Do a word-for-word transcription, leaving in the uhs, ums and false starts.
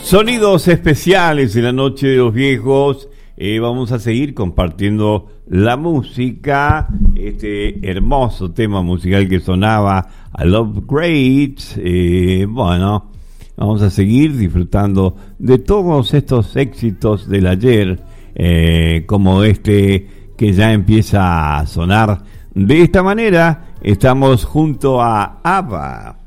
Sonidos especiales en la noche de los viejos. Eh, vamos a seguir compartiendo la música, este hermoso tema musical que sonaba, I Love Great. Eh, bueno, vamos a seguir disfrutando de todos estos éxitos del ayer, eh, como este que ya empieza a sonar de esta manera. Estamos junto a ABBA.